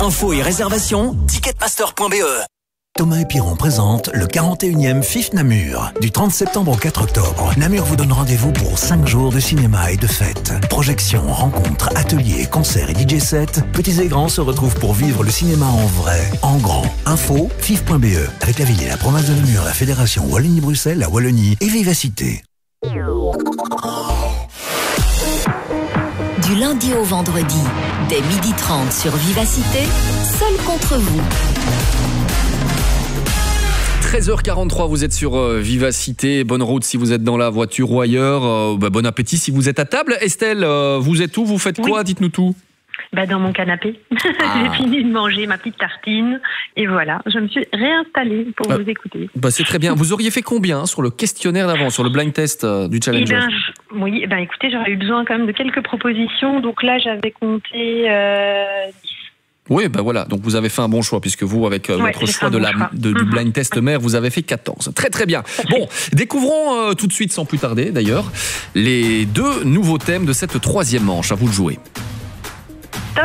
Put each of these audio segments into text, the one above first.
Infos et réservations, ticketmaster.be. Thomas et Piron présente le 41e FIF Namur. Du 30 septembre au 4 octobre, Namur vous donne rendez-vous pour 5 jours de cinéma et de fêtes. Projections, rencontres, ateliers, concerts et DJ sets. Petits et grands se retrouvent pour vivre le cinéma en vrai, en grand. Info, fif.be. Avec la ville et la province de Namur, la fédération Wallonie-Bruxelles, la Wallonie et Vivacité. Du lundi au vendredi, dès 12h30 sur Vivacité, seul contre vous. 13h43, vous êtes sur Vivacité. Bonne route si vous êtes dans la voiture ou ailleurs. Bon appétit si vous êtes à table. Estelle, vous êtes où? Vous faites quoi? Dites-nous tout. Dans mon canapé. J'ai fini de manger ma petite tartine. Et voilà, je me suis réinstallée pour vous écouter. C'est très bien. Vous auriez fait combien sur le questionnaire d'avant, sur le blind test du Challenger? Écoutez, j'aurais eu besoin quand même de quelques propositions. Donc là, j'avais compté 10. Oui, voilà. Donc vous avez fait un bon choix puisque vous, avec votre choix du blind test mère, vous avez fait 14. Très très bien. Bon, découvrons tout de suite, sans plus tarder d'ailleurs, les 2 nouveaux thèmes de cette 3e manche. À vous de jouer. Top.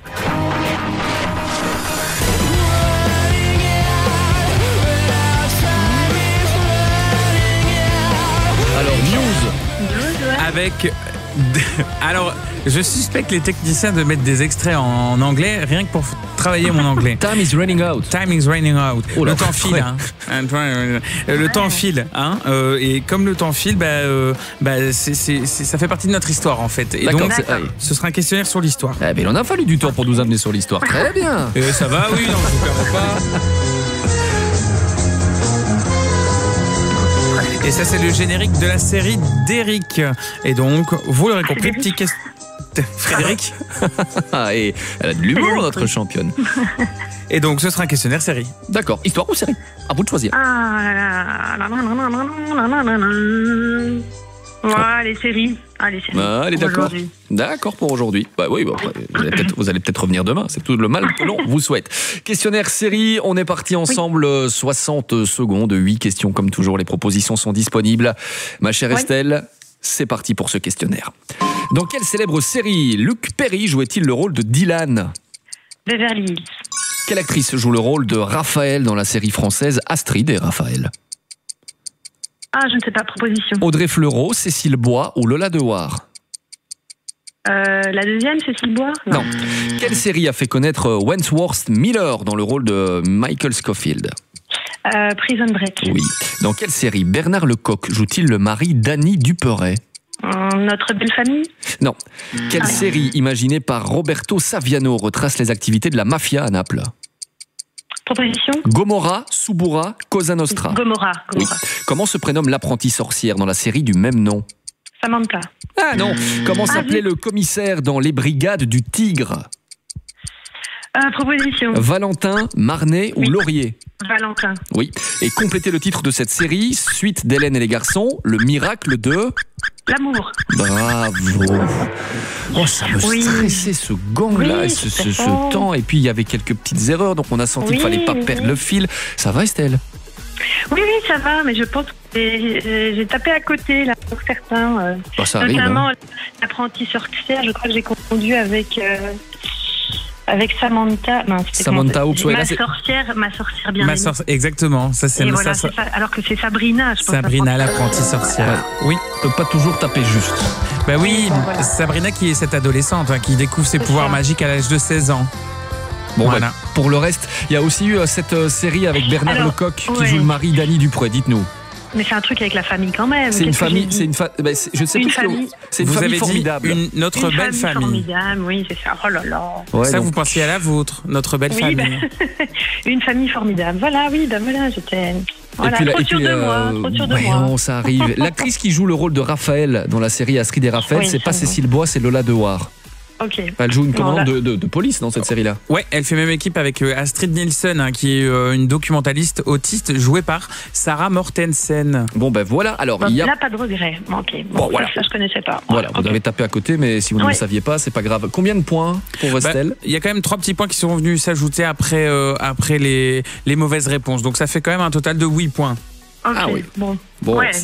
Alors, news. Avec... Alors, je suspecte les techniciens de mettre des extraits en anglais, rien que pour travailler mon anglais. Time is running out. Time is running out. Oh là, le temps file. Le temps file. Et comme le temps file, ça fait partie de notre histoire, en fait. Et donc, ce sera un questionnaire sur l'histoire. Mais il en a fallu du temps pour nous amener sur l'histoire. Très bien. Et ça va, oui, non, je ne perds pas. Et ça, c'est le générique de la série d'Eric. Et donc, vous l'aurez compris, petit question. Frédéric. Et elle a de l'humour, notre championne. Et donc, ce sera un questionnaire série. D'accord. Histoire ou série? À vous de choisir. Les séries. Allez, d'accord. D'accord pour aujourd'hui. Vous allez peut-être revenir demain. C'est tout le mal que l'on vous souhaite. Questionnaire série. On est parti ensemble. 60 secondes. 8 questions comme toujours. Les propositions sont disponibles. Ma chère Estelle, c'est parti pour ce questionnaire. Dans quelle célèbre série Luc Perry jouait-il le rôle de Dylan? Beverly Hills. Quelle actrice joue le rôle de Raphaël dans la série française Astrid et Raphaël? Je ne sais pas, proposition. Audrey Fleurot, Cécile Bois ou Lola Dewar? La deuxième, Cécile Bois? Non. Quelle série a fait connaître Wentworth Miller dans le rôle de Michael Scofield? Prison Break. Oui. Dans quelle série Bernard Lecoq joue-t-il le mari d'Annie Duperret? Notre belle famille? Non. Quelle série imaginée par Roberto Saviano retrace les activités de la mafia à Naples? Proposition? Gomorra, Suburra, Cosa Nostra. Gomorra. Oui. Comment se prénomme l'apprentie sorcière dans la série du même nom? Samantha. Ah non. Comment s'appelait le commissaire dans Les Brigades du Tigre? Proposition. Valentin, Marnet ou Laurier? Valentin. Oui. Et complétez le titre de cette série, suite d'Hélène et les garçons, le miracle de... L'amour. Bravo. Ça me stressait ce gang-là, et ce temps. Et puis il y avait quelques petites erreurs, donc on a senti qu'il fallait pas perdre le fil. Ça va, Estelle? Oui, ça va, mais je pense que j'ai tapé à côté là pour certains. Ça arrive, notamment l'apprenti sorcière. Je crois que j'ai confondu avec Samantha. Samantha Oops, ma sorcière bien aimée. Exactement. Ça, c'est ça, alors que c'est Sabrina, je pense. Sabrina, l'apprentie sorcière. Oui. On peut pas toujours taper juste. Sabrina qui est cette adolescente qui découvre ses pouvoirs magiques à l'âge de 16 ans. Voilà. Pour le reste, il y a aussi eu cette série avec Bernard Lecoq qui joue le mari d'Annie Duperret. Dites-nous. Mais c'est un truc avec la famille quand même. C'est une famille, je ne sais plus. C'est une famille formidable. Notre belle famille. Formidable, oui, c'est ça. Oh là là. Ça, vous pensiez à la vôtre, notre belle famille. Une famille formidable. Voilà, j'étais. Voilà, trop sûre de moi. Non, ça arrive. L'actrice qui joue le rôle de Raphaël dans la série Astrid et Raphaël, c'est pas Cécile Bois, c'est Lola Dewar. Okay. Elle joue une commande de police dans cette série-là. Ouais, elle fait même équipe avec Astrid Nielsen, qui est une documentaliste autiste jouée par Sarah Mortensen. Voilà. Alors, il y a là pas de regret. Voilà. Ça je connaissais pas. Voilà, vous avez tapé à côté, mais si vous ne le saviez pas, c'est pas grave. Combien de points pour Estelle? Il y a quand même 3 petits points qui sont venus s'ajouter après les mauvaises réponses. Donc ça fait quand même un total de 8 points. Okay. Ah oui. Bon. Bon. Ouais,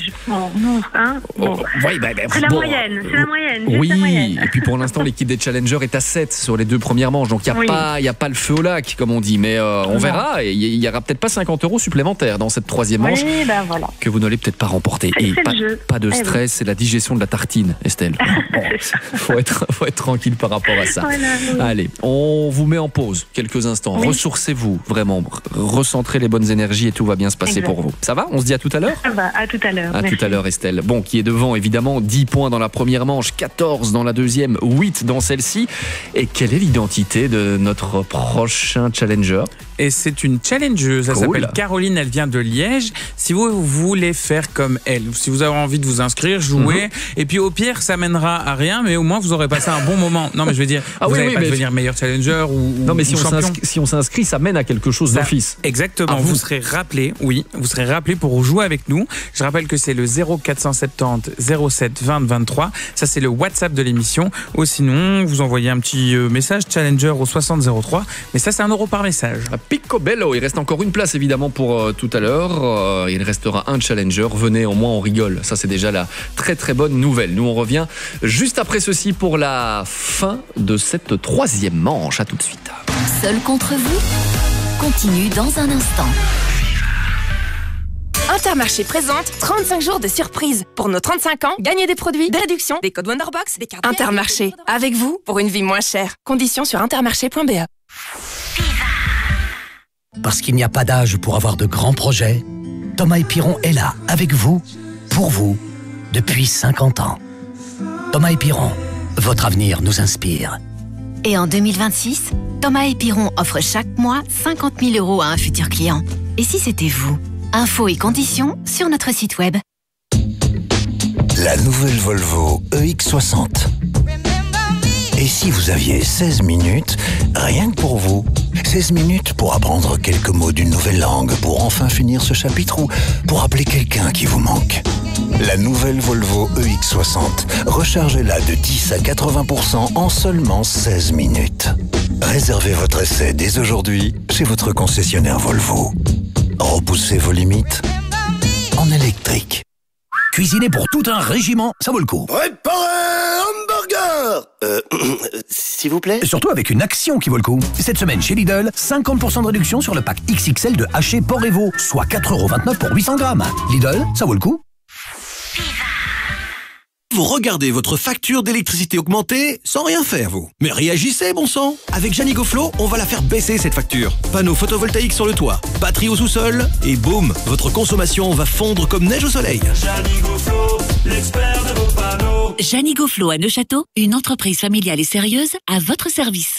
c'est la moyenne. Oui, et puis pour l'instant, l'équipe des challengers est à 7 sur les 2 premières manches. Donc, il n'y a pas le feu au lac, comme on dit. Mais on verra. Il n'y aura peut-être pas 50 € supplémentaires dans cette 3e manche que vous n'allez peut-être pas remporter. Et pas de stress, c'est la digestion de la tartine, Estelle. Faut être tranquille par rapport à ça. Voilà. Allez, on vous met en pause quelques instants. Ressourcez-vous, vraiment. Recentrez les bonnes énergies et tout va bien se passer pour vous. Ça va? On se dit à tout à l'heure? Ça va, à tout à l'heure. À tout à l'heure, Estelle. Bon, qui est devant, évidemment, 10 points dans la première manche, 14 dans la deuxième, 8 dans celle-ci. Et quelle est l'identité de notre prochain challenger? Et c'est une challengeuse, elle s'appelle Caroline, elle vient de Liège. Si vous voulez faire comme elle, si vous avez envie de vous inscrire, jouer, et puis au pire, ça mènera à rien, mais au moins vous aurez passé un bon moment. Non, mais je veux dire, vous n'allez pas devenir meilleur challenger ou non, mais si on s'inscrit, ça mène à quelque chose d'office. Exactement, vous serez rappelé, vous serez rappelé pour jouer avec nous. Je rappelle que c'est le 0470 07 20 23. Ça, c'est le WhatsApp de l'émission. Ou sinon, vous envoyez un petit message challenger au 60 03. Mais ça, c'est 1 € par message. Picobello, il reste encore une place évidemment pour tout à l'heure. Il restera un challenger. Venez, au moins on rigole. Ça, c'est déjà la très très bonne nouvelle. Nous, on revient juste après ceci pour la fin de cette 3e manche. À tout de suite. Seul contre vous continue dans un instant. Intermarché présente 35 jours de surprise. Pour nos 35 ans, gagnez des produits, des réductions, des codes Wonderbox, des cartes. Intermarché, avec vous pour une vie moins chère. Conditions sur intermarché.be. Parce qu'il n'y a pas d'âge pour avoir de grands projets, Thomas & Piron est là, avec vous, pour vous, depuis 50 ans. Thomas & Piron, votre avenir nous inspire. Et en 2026, Thomas & Piron offre chaque mois 50 000 € à un futur client. Et si c'était vous? Infos et conditions sur notre site web. La nouvelle Volvo EX60. Et si vous aviez 16 minutes, rien que pour vous? 16 minutes pour apprendre quelques mots d'une nouvelle langue, pour enfin finir ce chapitre ou pour appeler quelqu'un qui vous manque. La nouvelle Volvo EX60. Rechargez-la de 10 à 80% en seulement 16 minutes. Réservez votre essai dès aujourd'hui chez votre concessionnaire Volvo. Repoussez vos limites en électrique. Cuisiner pour tout un régiment, ça vaut le coup. Préparez hamburger s'il vous plaît. Surtout avec une action qui vaut le coup. Cette semaine chez Lidl, 50% de réduction sur le pack XXL de haché porc et veau, soit 4,29 € pour 800 grammes. Lidl, ça vaut le coup. Vous regardez votre facture d'électricité augmenter sans rien faire, vous. Mais réagissez, bon sang. Avec Janigoflo, on va la faire baisser, cette facture. Panneaux photovoltaïques sur le toit, batterie au sous-sol, et boum, votre consommation va fondre comme neige au soleil. Janigoflo, l'expert de vos panneaux. Janigoflo à Neuchâteau, une entreprise familiale et sérieuse à votre service.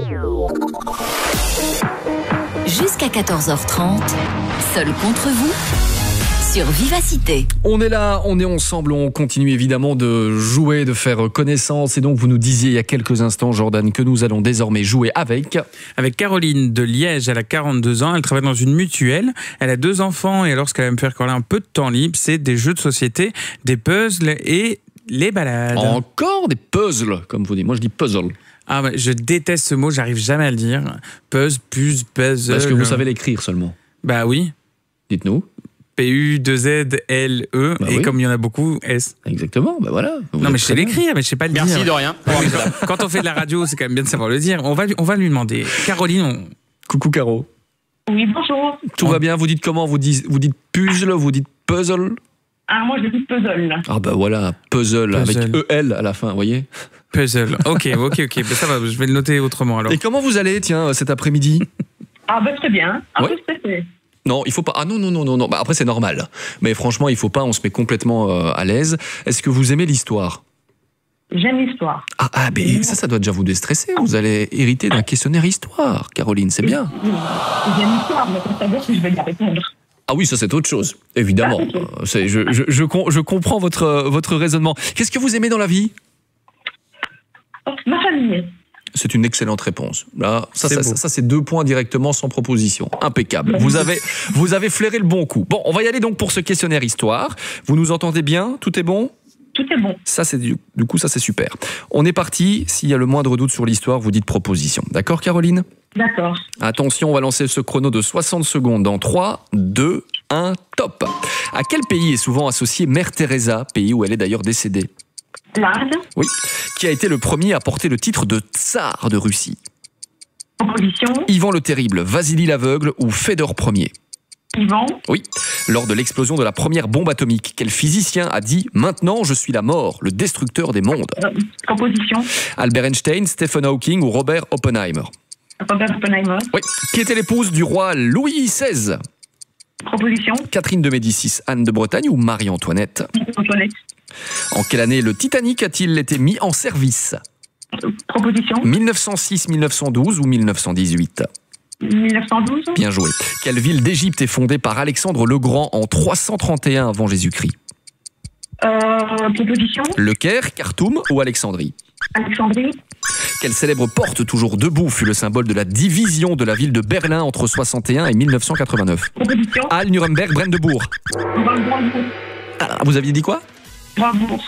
Jusqu'à 14h30, seul contre vous, sur Vivacité. On est là, on est ensemble, on continue évidemment de jouer, de faire connaissance. Et donc vous nous disiez il y a quelques instants, Jordan, que nous allons désormais jouer avec Caroline de Liège. Elle a 42 ans, elle travaille dans une mutuelle, elle a 2 enfants et alors ce qu'elle va me faire quand elle a un peu de temps libre, c'est des jeux de société, des puzzles et les balades. Encore des puzzles, comme vous dites. Moi je dis puzzle. Ah ouais, je déteste ce mot, j'arrive jamais à le dire. Puzzle. Parce que vous savez l'écrire seulement. Bah oui. Dites-nous. P-U-2-Z-L-E, et oui. Comme il y en a beaucoup, S. Exactement, bah voilà. Non, mais je sais l'écrire, mais je sais pas le dire. Merci de rien. Quand on fait de la radio, c'est quand même bien de savoir le dire. On va lui demander. Caroline, Coucou Caro. Oui, bonjour. Tout va bien, vous dites comment? Vous dites puzzle, vous dites puzzle? Ah, moi je dis puzzle. Ah bah voilà, puzzle. Avec E-L à la fin, vous voyez? Puzzle, ok. Ben, ça va, je vais le noter autrement alors. Et comment vous allez, tiens, cet après-midi? Ah bah très bien, ouais. Non, il faut pas. Ah non. Bah, après, c'est normal. Mais franchement, il faut pas. On se met complètement à l'aise. Est-ce que vous aimez l'histoire? J'aime l'histoire. Ah, mais ça doit déjà vous déstresser. Vous allez hériter d'un questionnaire histoire, Caroline. C'est bien. J'aime l'histoire, mais ça veut dire que je vais y répondre. Ah oui, ça c'est autre chose, évidemment. Je comprends votre raisonnement. Qu'est-ce que vous aimez dans la vie? Ma famille. C'est une excellente réponse. Là, ça c'est 2 points directement sans proposition. Impeccable. Vous avez flairé le bon coup. Bon, on va y aller donc pour ce questionnaire histoire. Vous nous entendez bien? Tout est bon? Tout est bon. Ça, du coup, ça c'est super. On est parti. S'il y a le moindre doute sur l'histoire, vous dites proposition. D'accord, Caroline? D'accord. Attention, on va lancer ce chrono de 60 secondes dans 3, 2, 1, top. À quel pays est souvent associée Mère Teresa, pays où elle est d'ailleurs décédée? L'Inde. Oui. Qui a été le premier à porter le titre de tsar de Russie? Proposition. Ivan le Terrible, Vassili l'Aveugle ou Fédor Ier? Ivan. Oui. Lors de l'explosion de la première bombe atomique, quel physicien a dit « Maintenant, je suis la mort, le destructeur des mondes » Proposition. Albert Einstein, Stephen Hawking ou Robert Oppenheimer? Robert Oppenheimer. Oui. Qui était l'épouse du roi Louis XVI? Proposition. Catherine de Médicis, Anne de Bretagne ou Marie-Antoinette? Antoinette. En quelle année le Titanic a-t-il été mis en service? Proposition. 1906, 1912 ou 1918? 1912. Bien joué. Quelle ville d'Égypte est fondée par Alexandre le Grand en 331 avant Jésus-Christ? Proposition. Le Caire, Khartoum ou Alexandrie? Alexandrie. Quelle célèbre porte toujours debout fut le symbole de la division de la ville de Berlin entre 61 et 1989? Proposition. Halle, Nuremberg, Brandebourg. Brandebourg. Ah, vous aviez dit quoi? Brandebourg.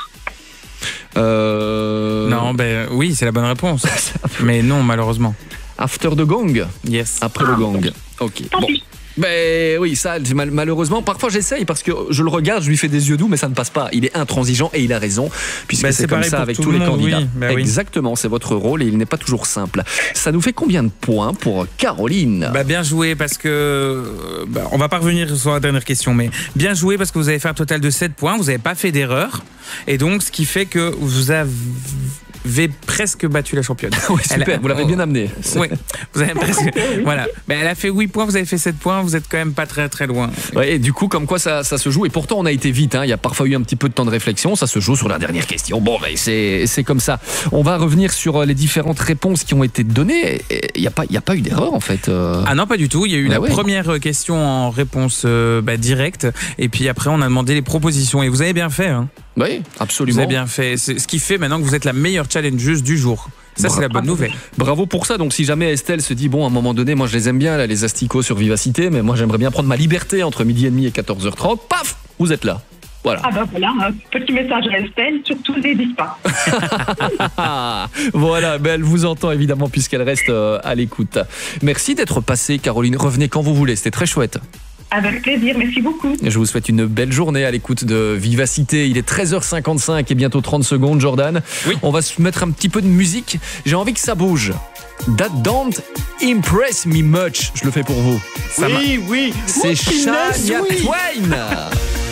Non, ben oui, c'est la bonne réponse. Mais non, malheureusement. After the gong. Yes. Après le gong. Ok. Bon. Ben oui, ça, malheureusement, parfois j'essaye parce que je le regarde, je lui fais des yeux doux, mais ça ne passe pas. Il est intransigeant et il a raison, puisque c'est comme ça avec tous les candidats. Oui, exactement, c'est votre rôle et il n'est pas toujours simple. Ça nous fait combien de points pour Caroline? Bien joué parce que... on va pas revenir sur la dernière question, mais bien joué parce que vous avez fait un total de 7 points, vous n'avez pas fait d'erreur. Et donc, ce qui fait que vous avez presque battu la championne. Oui, super, vous l'avez bien amené. Oui, vous avez presque... Voilà. Mais elle a fait 8 points, vous avez fait 7 points, vous êtes quand même pas très très loin. Ouais, et du coup, comme quoi ça se joue. Et pourtant, on a été vite. Il y a parfois eu un petit peu de temps de réflexion. Ça se joue sur la dernière question. Bon, c'est comme ça. On va revenir sur les différentes réponses qui ont été données. Il n'y a pas eu d'erreur, en fait. Ah non, pas du tout. Il y a eu première question en réponse directe. Et puis après, on a demandé les propositions. Et vous avez bien fait. Hein. Oui, absolument. Vous avez bien fait. C'est ce qui fait maintenant que vous êtes la meilleure challengeuse du jour. Ça, c'est la bonne nouvelle. Bravo pour ça. Donc, si jamais Estelle se dit, bon, à un moment donné, moi, je les aime bien, là, les asticots sur Vivacité, mais moi, j'aimerais bien prendre ma liberté entre 12h30 et 14h30. Paf, vous êtes là. Voilà. Ah ben voilà, un petit message à Estelle, surtout ne les dites pas. Voilà, elle vous entend évidemment puisqu'elle reste à l'écoute. Merci d'être passée, Caroline. Revenez quand vous voulez, c'était très chouette. Avec plaisir, merci beaucoup. Je vous souhaite une belle journée à l'écoute de Vivacité. Il est 13h55 et bientôt 30 secondes, Jordan. Oui. On va se mettre un petit peu de musique. J'ai envie que ça bouge. That don't impress me much. Je le fais pour vous. Oui. C'est Shania Twain.